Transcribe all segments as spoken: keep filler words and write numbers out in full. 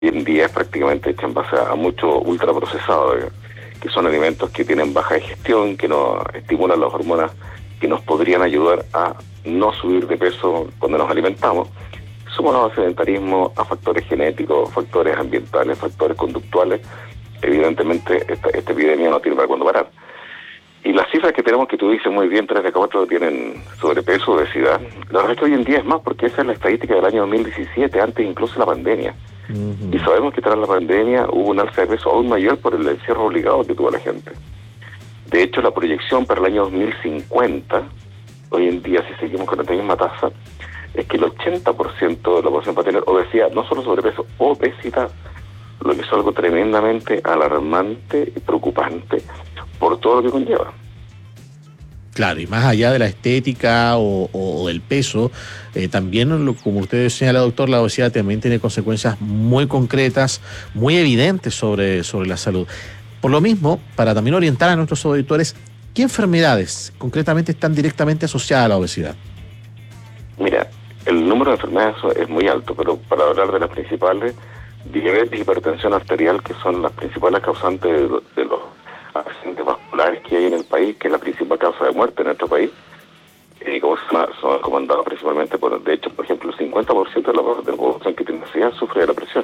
hoy en día es prácticamente hecha en base a mucho ultraprocesado, eh, que son alimentos que tienen baja digestión, que no estimulan las hormonas que nos podrían ayudar a no subir de peso cuando nos alimentamos. Sumado al sedentarismo, a factores genéticos, factores ambientales, factores conductuales, evidentemente esta, esta epidemia no tiene para cuándo parar. Y las cifras que tenemos, que tú dices muy bien, tres de cada cuatro tienen sobrepeso, obesidad. La verdad es que hoy en día es más, porque esa es la estadística del año dos mil diecisiete, antes incluso de la pandemia. Uh-huh. Y sabemos que tras la pandemia hubo un alza de peso aún mayor por el encierro obligado que tuvo la gente. De hecho, la proyección para el año dos mil cincuenta, hoy en día, si seguimos con esta misma tasa, es que el ochenta por ciento de la población va a tener obesidad, no solo sobrepeso, obesidad, lo que es algo tremendamente alarmante y preocupante por todo lo que conlleva. Claro, y más allá de la estética o, o del peso, eh, también, lo, como usted señala, doctor, la obesidad también tiene consecuencias muy concretas, muy evidentes sobre, sobre la salud. Por lo mismo, para también orientar a nuestros auditores, ¿qué enfermedades concretamente están directamente asociadas a la obesidad? Mira, el número de enfermedades es muy alto, pero para hablar de las principales, diabetes y hipertensión arterial, que son las principales causantes de, de los accidentes vasculares que hay en el país, que es la principal causa de muerte en nuestro país, y como son comandados principalmente por, de hecho, por ejemplo, el cincuenta por ciento de la, de la población que tiene obesidad sufre de la presión.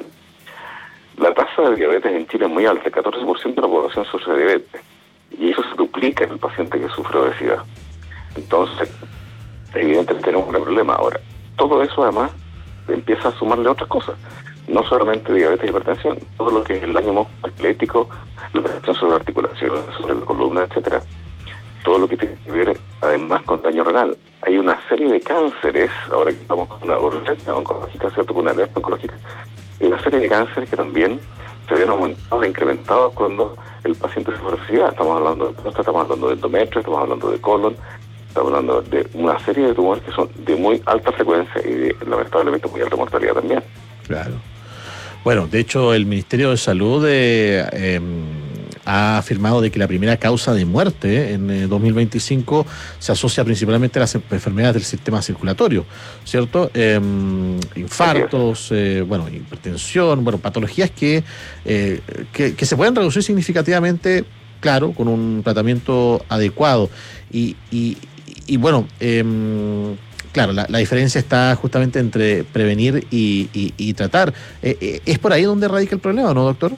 La tasa de diabetes en Chile es muy alta, el catorce por ciento de la población sufre de diabetes, y eso se duplica en el paciente que sufre obesidad. Entonces, evidentemente tenemos un gran problema. Ahora, todo eso además empieza a sumarle otras cosas, no solamente diabetes y hipertensión, todo lo que es el daño atlético, la presión sobre la articulación, sobre la columna, etcétera, todo lo que tiene que ver además con daño renal. Hay una serie de cánceres, ahora que estamos con una urgencia oncológica, ¿cierto?, con una alerta oncológica, hay una serie de cánceres que también se ven aumentados e incrementados cuando el paciente sufre obesidad. Estamos hablando de próstata, estamos hablando de endometrio, estamos hablando de colon, estamos hablando de una serie de tumores que son de muy alta frecuencia y de, lamentablemente, muy alta mortalidad también. Claro. Bueno, de hecho, el Ministerio de Salud eh, eh, ha afirmado de que la primera causa de muerte en eh, dos mil veinticinco se asocia principalmente a las enfermedades del sistema circulatorio, ¿cierto? Eh, infartos, eh, bueno, hipertensión, bueno, patologías que, eh, que, que se pueden reducir significativamente, claro, con un tratamiento adecuado. Y, y, y bueno, eh, claro, la, la diferencia está justamente entre prevenir y, y, y tratar. Eh, eh, ¿Es por ahí donde radica el problema, no, doctor?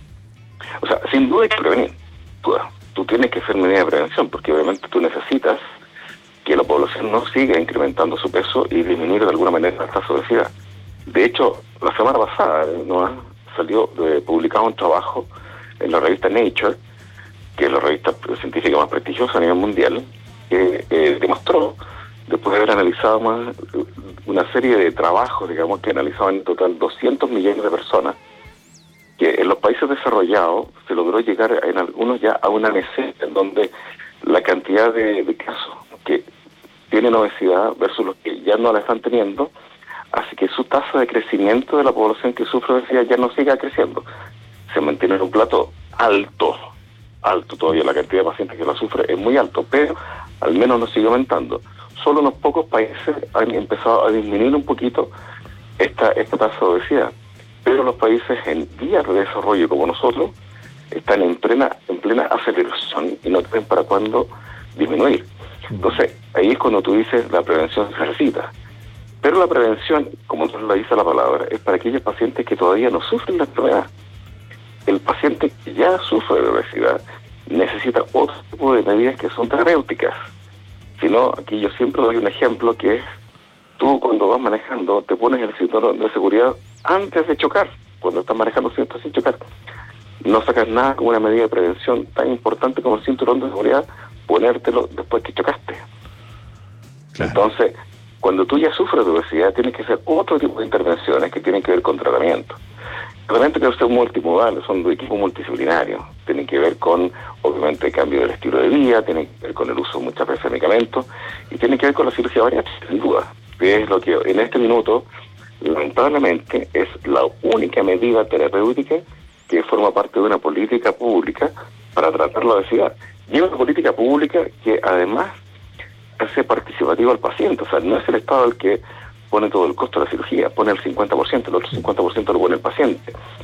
O sea, sin duda hay que prevenir. Tú, tú tienes que hacer medidas de prevención, porque obviamente tú necesitas que la población no siga incrementando su peso y disminuir de alguna manera la tasa de obesidad. De hecho, la semana pasada ¿no? salió eh, publicado un trabajo en la revista Nature, que es la revista científica más prestigiosa a nivel mundial, que eh, demostró, después de haber analizado más una serie de trabajos, digamos, que analizaban en total doscientos millones de personas, que en los países desarrollados se logró llegar en algunos ya a una meseta en donde la cantidad de, de casos que tienen obesidad versus los que ya no la están teniendo, así que su tasa de crecimiento de la población que sufre obesidad ya no siga creciendo, se mantiene en un plato alto, alto todavía, la cantidad de pacientes que la sufre es muy alto, pero al menos no sigue aumentando. Solo unos pocos países han empezado a disminuir un poquito esta, esta tasa de obesidad, pero los países en vías de desarrollo como nosotros están en plena en plena aceleración y no tienen para cuándo disminuir. Entonces, ahí es cuando tú dices la prevención se necesita. Pero la prevención, como nos lo dice la palabra, es para aquellos pacientes que todavía no sufren la enfermedad. El paciente que ya sufre de obesidad necesita otro tipo de medidas que son terapéuticas. Si no, aquí yo siempre doy un ejemplo que es, tú cuando vas manejando te pones el cinturón de seguridad antes de chocar, cuando estás manejando siempre sin chocar. No sacas nada como una medida de prevención tan importante como el cinturón de seguridad, ponértelo después que chocaste. Claro. Entonces, cuando tú ya sufres de obesidad, tienes que hacer otro tipo de intervenciones que tienen que ver con tratamiento. Tratamientos que son multimodales, son de equipo multidisciplinario, tienen que ver con, obviamente, el cambio del estilo de vida, tienen que ver con el uso muchas veces de medicamentos, y tienen que ver con la cirugía bariátrica, sin duda, que es lo que en este minuto, lamentablemente, es la única medida terapéutica que forma parte de una política pública para tratar la obesidad. Y es una política pública que además hace participativo al paciente, o sea, no es el Estado el que pone todo el costo de la cirugía, pone el cincuenta por ciento, el otro cincuenta por ciento lo pone el paciente.